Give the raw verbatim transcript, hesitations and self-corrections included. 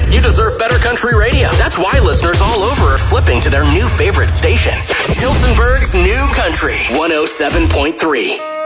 You deserve better country radio. That's why listeners all over are flipping to their new favorite station. Tilsonburg's New Country, one oh seven point three.